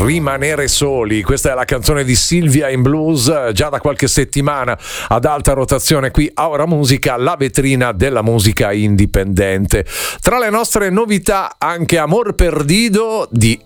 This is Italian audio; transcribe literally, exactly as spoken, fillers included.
Rimanere soli, questa è la canzone di Silvia in Blues, già da qualche settimana ad alta rotazione qui a Ora Musica, la vetrina della musica indipendente. Tra le nostre novità anche Amor Perdido di